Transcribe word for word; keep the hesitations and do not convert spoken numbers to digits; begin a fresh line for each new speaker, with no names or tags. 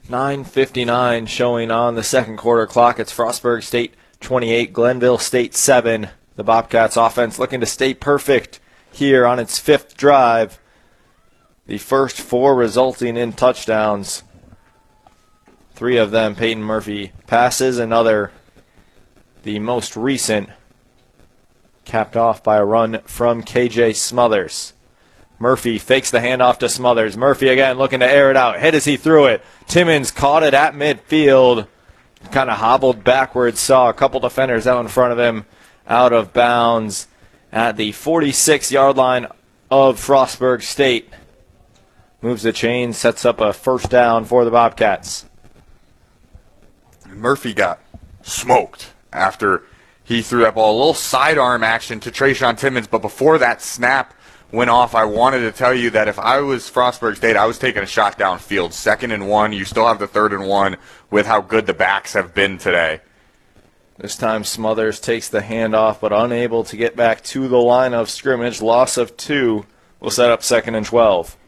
nine fifty-nine showing on the second quarter clock. It's Frostburg State twenty-eight, Glenville State seven. The Bobcats offense looking to stay perfect here on its fifth drive. The first four resulting in touchdowns. Three of them Peyton Murphy passes, another, the most recent, capped off by a run from K J Smothers. Murphy fakes the handoff to Smothers. Murphy again looking to air it out. Hit as he threw it. Timmons caught it at midfield. Kind of hobbled backwards. Saw a couple defenders out in front of him. Out of bounds at the forty-six-yard line of Frostburg State. Moves the chain. Sets up a first down for the Bobcats.
Murphy got smoked after he threw that ball. A little sidearm action to Trayshawn Timmons, but before that snap went off, I wanted to tell you that if I was Frostburg State, I was taking a shot downfield. Second and one. You still have the third and one with how good the backs have been today.
This time Smothers takes the handoff, but unable to get back to the line of scrimmage. Loss of two will set up second and twelve.